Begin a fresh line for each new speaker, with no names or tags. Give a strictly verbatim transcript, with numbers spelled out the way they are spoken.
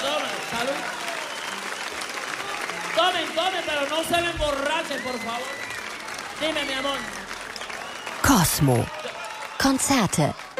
tomen. Salud. Tomen, tomen, pero no se me emborrachen, por favor. Dime, mi amor.
Cosmo. Konzerte